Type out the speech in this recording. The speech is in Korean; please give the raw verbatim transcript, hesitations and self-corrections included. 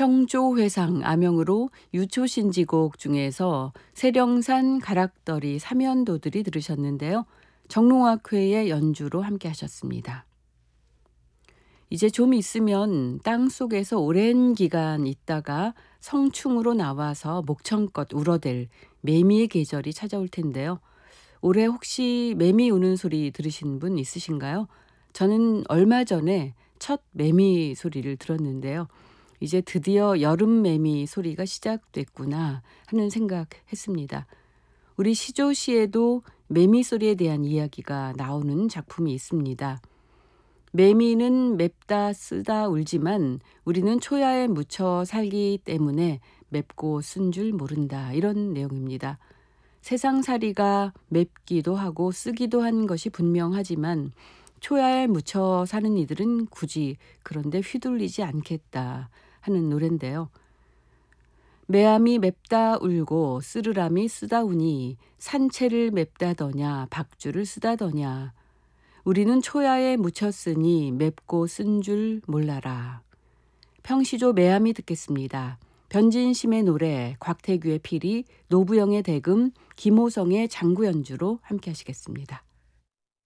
평조회상 암영으로 유초신지곡 중에서 세령산 가락더리 삼연도들이 들으셨는데요. 정롱학회의 연주로 함께 하셨습니다. 이제 좀 있으면 땅속에서 오랜 기간 있다가 성충으로 나와서 목청껏 울어댈 매미의 계절이 찾아올 텐데요. 올해 혹시 매미 우는 소리 들으신 분 있으신가요? 저는 얼마 전에 첫 매미 소리를 들었는데요. 이제 드디어 여름 매미 소리가 시작됐구나 하는 생각했습니다. 우리 시조시에도 매미 소리에 대한 이야기가 나오는 작품이 있습니다. 매미는 맵다 쓰다 울지만 우리는 초야에 묻혀 살기 때문에 맵고 쓴 줄 모른다. 이런 내용입니다. 세상살이가 맵기도 하고 쓰기도 한 것이 분명하지만 초야에 묻혀 사는 이들은 굳이 그런데 휘둘리지 않겠다 하는 노래인데요. 매암이 맵다 울고 쓰르람이 쓰다 우니 산채를 맵다더냐 박주를 쓰다더냐 우리는 초야에 묻혔으니 맵고 쓴 줄 몰라라. 평시조 매암이 듣겠습니다. 변진심의 노래, 곽태규의 피리, 노부영의 대금, 김호성의 장구 연주로 함께 하시겠습니다.